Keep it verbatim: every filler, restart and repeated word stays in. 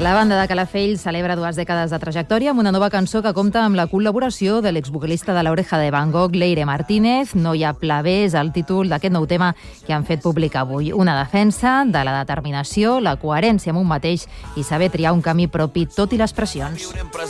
La banda de Calafell celebra dues dècades de trajectòria amb una nova cançó que compta amb la col·laboració de l'exvocalista de l'Oreja de Van Gogh, Leire Martínez. No hi ha pla B és el títol d'aquest nou tema que han fet públic avui. Una defensa de la determinació, la coherència amb un mateix i saber triar un camí propi tot i les pressions.